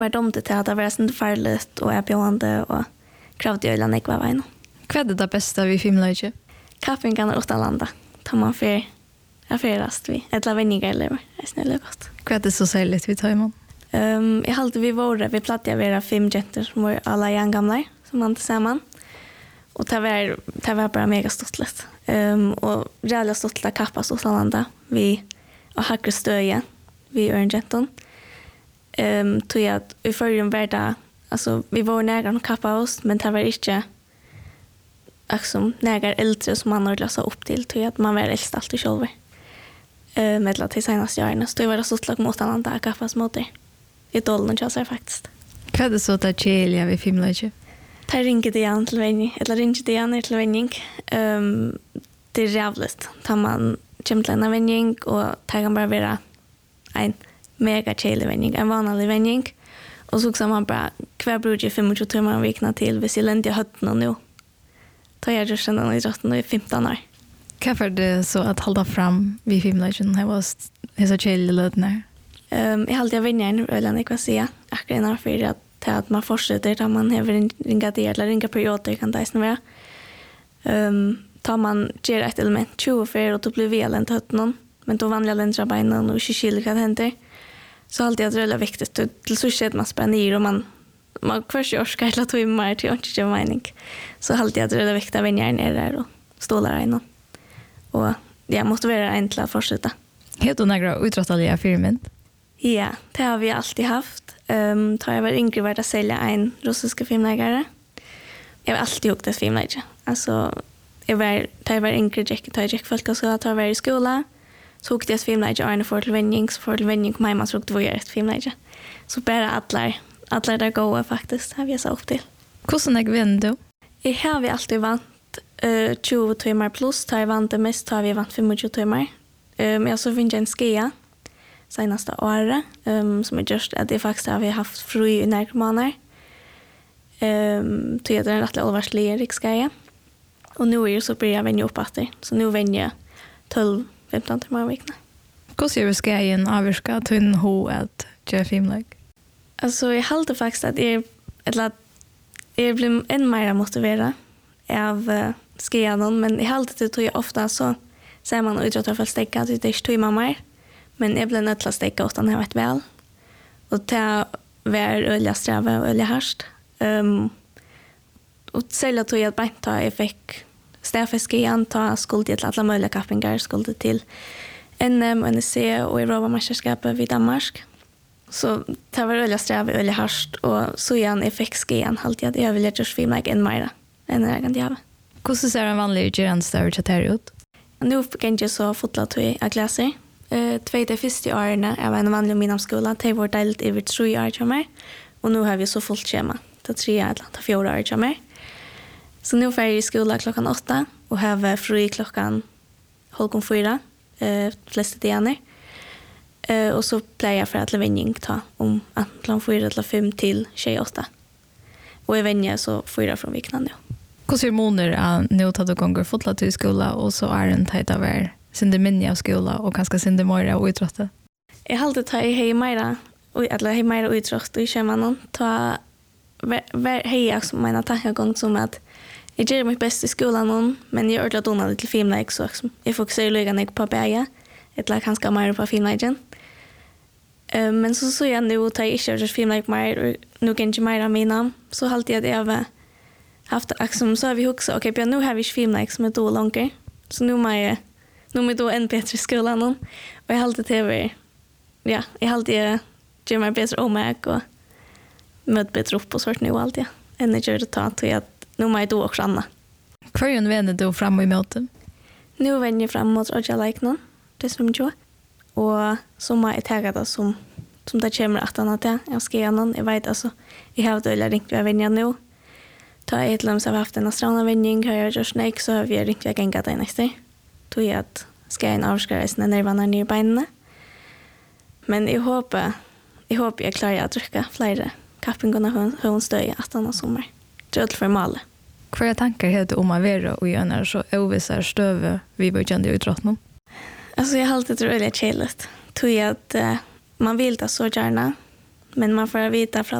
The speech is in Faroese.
var domte til at det var sånn farligt og bjørnende og kravde i øyne ikke var veien. Hva det bästa vi filmløyde? Kappingarna utanlanda. Tar man för affärast vi. Eller vänniga eller är snälla gott. Hva det så særligt vi tar imot? Jag hade vi plattade våra 5 jenter som var alla gamla som man tillsammans. Och det var bara mega stortligt. Och jävla stortligt kappas utanlanda. Vi och hackar stöje. Vi är en jenton. Tog jag att i förrjun värda alltså vi var nära att kappa oss men det var inte liksom nägar äldre som man har läsa upp till att man var äldst alltid själv. Medla till senaste åren. Så det var så slag mot andra kappas mot det. I dollen jag säger faktiskt. Hva det så där chelia vi filmløyde? Ta ringer det igen till vänning eller ringer det igen till vänning. Det är jävligt. Tar man kommer till en vänning och tar kan bara vara en mega chelig vänning, en vanlig vänning. Och så man bara kvar brukar 25 timmar om veckan till vid siländiga hötten nu. Då jag just känner idrotten i 15 år. Varför det så att hålla fram vid filmlöjden? Det var så chill lödna. Jag hade vänner eller jag kan säga akkurat för att man fortsätter där man har ringa det eller ringa perioder kan det snarare. Tar man ger ett element 20 för att bli väl en hötten men då vanliga ländra benen och skilja kan hända. Så alltid att det är viktigt till så sked man spänner ner och man kvarts orskar hela timmar till inte mening. Så alltid att det är viktigt att vänja ner där och stålar in och jag måste vara en till att fortsätta. Helt och några utrustade firmen? Ja, det har vi alltid haft. Tar jag var yngre var att sälja en russiska filmläggare. Jag har alltid gjort det filmläggare. Alltså, jag var yngre tar jag folkskola, tar jag i skola. Så åkte jag ett filmläggare Arne för till vändning, så för till vändning kom hemma så åkte vi ett filmläggare. Så bara alla där goa faktiskt har vi så upp till. Hvordan är du? Jag har vi alltid vant 20 timmar plus. Tar jag vant det mest har vi vant 25 timmar. Jag så finns en skia senaste året som är just att det faktiskt har vi haft fri i närmanar. Tog jag den rättliga allvarsliga riksgreja. Och nu är det så börjar jag vänja upp att det. Så nu vänjer jag 12-15 timmar i veckan. Hvordan är skeien avvirka till en ho att göra filmlägg? Alltså jag håller faktiskt att jag blir än mer motiverad av skeien. Men jag håller det tror jag ofta så säger man uträttar för att stäcka att det är inte 2 timmar. Men jag blev nöjd till att stäcka utan det har varit väl. Och det var öliga sträva och öliga härst. Och sälja tog jag att bara ta jag fick stäffiskian, ta skuld till alla möjliga kappingar, skuld till NM, NEC och Europamästerskapet vid Danmark. Så det var öliga sträva och öliga härst. Och så igen jag fick skian alltid att jag ville just filma en mer än jag kan göra. Hvordan ser en vanlig gerandstøver til det ut? Nu fick jag inte så fotla till att läsa. 2 första åren jag var en vanlig minamskola. Det var delt över 3 år till mig. Och nu har vi så fullt schema. Det 3 eller 4 år till mig. Så nu får jag i skola klockan 8 och har fri klockan 3:30. Flesta dagar. Och så plejer jag för att lävenning ta om klockan 4 eller 5 till 28. Och jag vänjer så 4 från veckan nu. Hvordan er måneder nu tar du gånger fotla til skola og så er en teit av sinde minne av skola og kanskje sinde mer av utrottet? Jeg har alltid tatt hei mer utrott og i kjemannen. Hei jeg som mener tankegång som at jeg gjør mitt best i skolan men jeg ordentlig donade til filmleik så jeg fokuserer løgene på bæge eller kanskje mer på filmleiken. Men så jeg nu tar jeg ikke filmleik mer og nu kan ikke mer av mina så alltid at jeg har haft axum så har vi också okej nu har vi filmleik som är då långt. Så nu är då en bättre skola någon och jag har alltid TV. Ja, jag har alltid gör mig bättre om mig och möt bättre upp på sort nu alltid. Än jag gör det ta till att nu är då också Anna. Kvar vänder du fram i möten? Nu vänder jag framåt och jag like någon. Det som jag och som är taggad som det kommer att annat jag ska göra någon. Jag vet alltså jag har det ringt jag vänder nu. Ta ett lam så har haft en astronautvändning har jag just snake så har vi ringt jag gänga det nästa. Tog jag att ska en avskrivning när nervarna ner benen. Men jag hoppas jag klarar att trycka fler kappingarna hon stöj att annars sommar. Trött för mal. Kvar tankar heter om att vara och göra så ovisar stöve vi började utrottnom. Alltså jag har alltid tror det är chilligt. Tog jag att man vill ta så gärna men man får veta från